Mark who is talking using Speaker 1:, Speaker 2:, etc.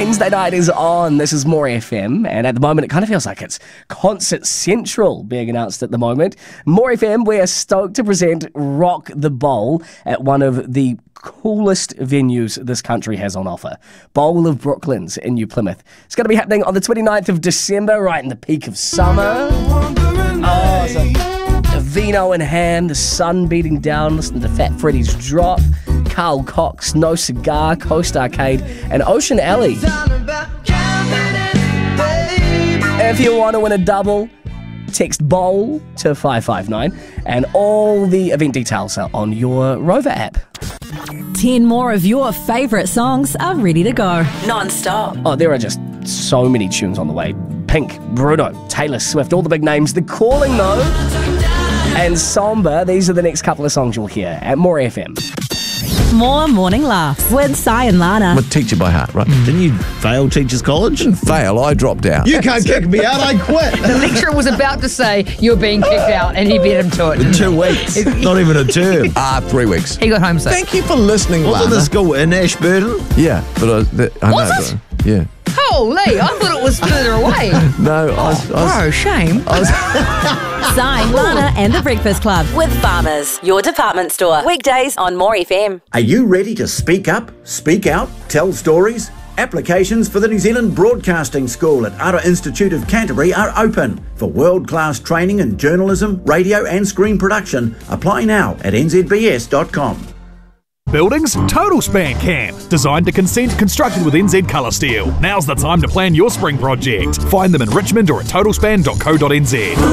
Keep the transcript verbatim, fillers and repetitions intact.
Speaker 1: Wednesday night is on. This is More F M, and at the moment it kind of feels like it's Concert Central being announced at the moment. More F M, we're stoked to present Rock the Bowl at one of the coolest venues this country has on offer. Bowl of Brooklands in New Plymouth. It's going to be happening on the twenty-ninth of December, right in the peak of summer. Oh, so a vino in hand, the sun beating down, listening to Fat Freddy's Drop, Carl Cox, No Cigar, Coast Arcade, and Ocean Alley. If you want to win a double, text BOWL to five five nine, and all the event details are on your Rover app.
Speaker 2: Ten more of your favourite songs are ready to go, non-stop.
Speaker 1: Oh, there are just so many tunes on the way. Pink, Bruno, Taylor Swift, all the big names. The Calling, though, and Somber. These are the next couple of songs you'll hear at More F M.
Speaker 2: More Morning Laughs with Si and Lana.
Speaker 3: I'm a teacher by heart, right?
Speaker 4: Didn't you fail Teachers College?
Speaker 3: Didn't fail, I dropped out.
Speaker 4: You can't kick me out, I quit.
Speaker 5: The lecturer was about to say you're being kicked out, and he beat him to it.
Speaker 4: In two weeks. Not even a term.
Speaker 3: Ah, three weeks.
Speaker 5: He got home sick.
Speaker 3: Thank you for listening,
Speaker 4: Wasn't
Speaker 3: Lana.
Speaker 4: the school in Ashburton?
Speaker 3: Yeah, but I, th- I
Speaker 5: Was
Speaker 3: know.
Speaker 5: it?
Speaker 3: But, yeah.
Speaker 5: Holy, I thought it was further away.
Speaker 3: No, I was... I was,
Speaker 5: Oh, shame.
Speaker 3: I was
Speaker 2: Si, Lana and the Breakfast Club with Farmers, your department store. Weekdays on More F M.
Speaker 6: Are you ready to speak up, speak out, tell stories? Applications for the New Zealand Broadcasting School at Ara Institute of Canterbury are open. For world-class training in journalism, radio and screen production, apply now at n z b s dot com.
Speaker 7: Buildings? Total Span can. Designed to consent, constructed with N Z Colour Steel. Now's the time to plan your spring project. Find them in Richmond or at total span dot co dot n z.